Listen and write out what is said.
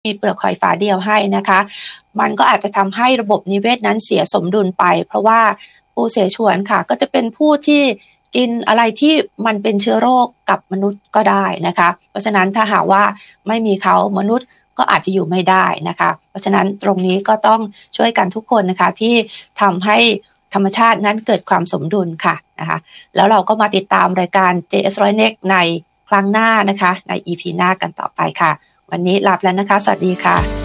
มีเปลือกหอยฝาเดียวให้นะคะมันก็อาจจะทำให้ระบบนิเวศนั้นเสียสมดุลไปเพราะว่าปูเสฉวนค่ะก็จะเป็นผู้ที่กินอะไรที่มันเป็นเชื้อโรคกับมนุษย์ก็ได้นะคะเพราะฉะนั้นถ้าหากว่าไม่มีเขามนุษย์ก็อาจจะอยู่ไม่ได้นะคะเพราะฉะนั้นตรงนี้ก็ต้องช่วยกันทุกคนนะคะที่ทำให้ธรรมชาตินั้นเกิดความสมดุลค่ะนะคะแล้วเราก็มาติดตามรายการ JS Roy Next ในครั้งหน้านะคะใน EP หน้ากันต่อไปค่ะวันนี้ลาไปแล้วนะคะสวัสดีค่ะ